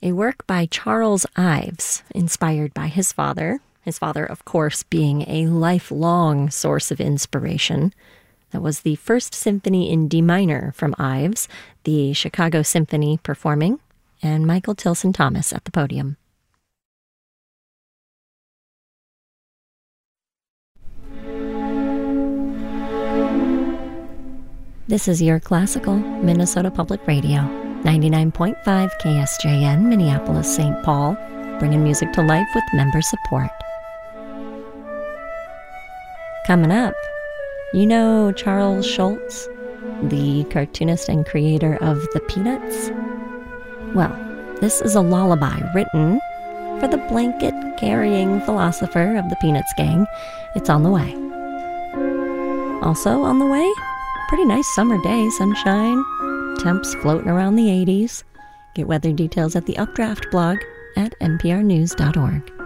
a work by Charles Ives, inspired by his father, of course, being a lifelong source of inspiration. That was the First Symphony in D minor from Ives, the Chicago Symphony performing, and Michael Tilson Thomas at the podium. This is your classical Minnesota Public Radio, 99.5 KSJN, Minneapolis, St. Paul, bringing music to life with member support. Coming up, you know Charles Schulz, the cartoonist and creator of The Peanuts? Well, this is a lullaby written for the blanket-carrying philosopher of the Peanuts gang. It's on the way. Also on the way, pretty nice summer day, sunshine, temps floating around the 80s. Get weather details at the Updraft blog at nprnews.org.